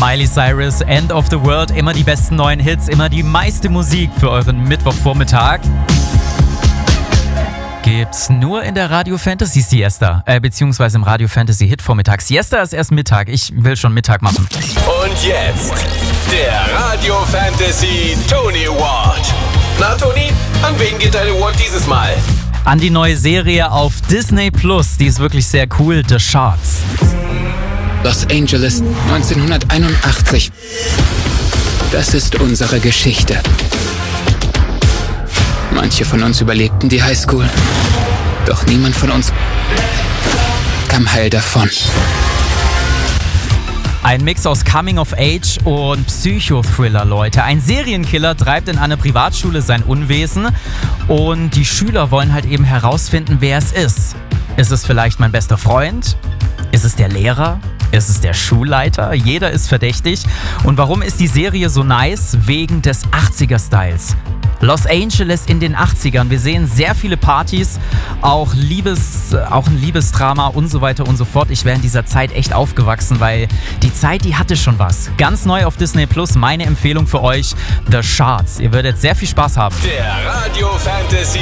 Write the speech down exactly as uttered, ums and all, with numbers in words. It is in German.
Miley Cyrus, End of the World, immer die besten neuen Hits, immer die meiste Musik für euren Mittwochvormittag. Gibt's nur in der Radio Fantasy Siesta, äh, beziehungsweise im Radio Fantasy Hit Vormittag. Siesta ist erst Mittag, ich will schon Mittag machen. Und jetzt der Radio Fantasy Tony Award. Na Toni, an wen geht dein Award dieses Mal? An die neue Serie auf Disney Plus, die ist wirklich sehr cool, The Shards. Los Angeles neunzehnhunderteinundachtzig. Das ist unsere Geschichte. Manche von uns überlebten die Highschool, doch niemand von uns kam heil davon. Ein Mix aus Coming of Age und Psychothriller, Leute. Ein Serienkiller treibt in einer Privatschule sein Unwesen und die Schüler wollen halt eben herausfinden, wer es ist. Ist es vielleicht mein bester Freund? Ist es der Lehrer? Ist es der Schulleiter? Jeder ist verdächtig. Und warum ist die Serie so nice? Wegen des achtziger-Styles. Los Angeles in den achtzigern. Wir sehen sehr viele Partys, auch Liebes, auch ein Liebesdrama und so weiter und so fort. Ich wäre in dieser Zeit echt aufgewachsen, weil die Zeit, die hatte schon was. Ganz neu auf Disney Plus, meine Empfehlung für euch, The Shards. Ihr werdet sehr viel Spaß haben. Der Radio Fantasy